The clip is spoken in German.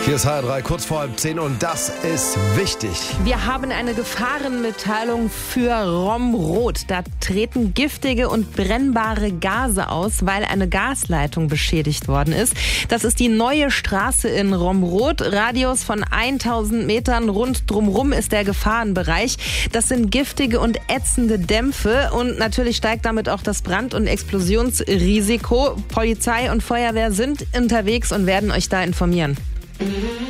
Hier ist HR3, kurz vor 9:30 und das ist wichtig. Wir haben eine Gefahrenmitteilung für Romrod. Da treten giftige und brennbare Gase aus, weil eine Gasleitung beschädigt worden ist. Das ist die neue Straße in Romrod. Radius von 1000 Metern rund drumrum ist der Gefahrenbereich. Das sind giftige und ätzende Dämpfe und natürlich steigt damit auch das Brand- und Explosionsrisiko. Polizei und Feuerwehr sind unterwegs und werden euch da informieren.